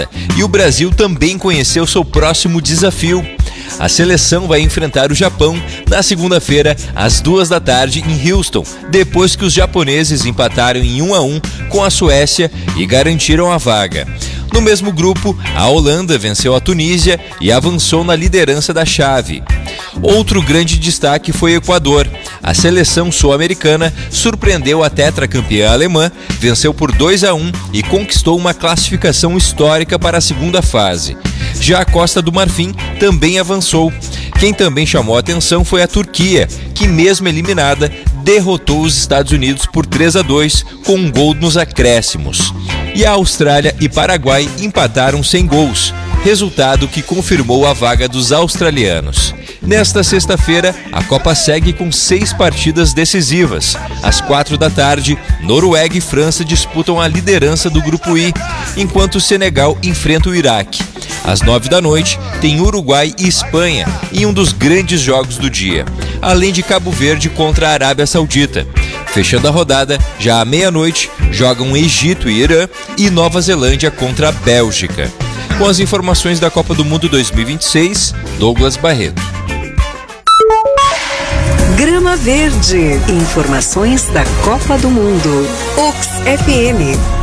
E o Brasil também conheceu seu próximo desafio. A seleção vai enfrentar o Japão na segunda-feira, às 14h, em Houston, depois que os japoneses empataram em 1-1 com a Suécia e garantiram a vaga. No mesmo grupo, a Holanda venceu a Tunísia e avançou na liderança da chave. Outro grande destaque foi o Equador. A seleção sul-americana surpreendeu a tetracampeã alemã, venceu por 2-1 e conquistou uma classificação histórica para a segunda fase. Já a Costa do Marfim também avançou. Quem também chamou a atenção foi a Turquia, que mesmo eliminada, derrotou os Estados Unidos por 3-2 com um gol nos acréscimos. E a Austrália e Paraguai empataram sem gols, resultado que confirmou a vaga dos australianos. Nesta sexta-feira, a Copa segue com 6 partidas decisivas. Às 4h, Noruega e França disputam a liderança do Grupo I, enquanto o Senegal enfrenta o Iraque. Às 9h, tem Uruguai e Espanha, em um dos grandes jogos do dia, além de Cabo Verde contra a Arábia Saudita. Fechando a rodada, já à meia-noite, jogam Egito e Irã e Nova Zelândia contra a Bélgica. Com as informações da Copa do Mundo 2026, Douglas Barreto. Grama Verde. Informações da Copa do Mundo. Ox FM.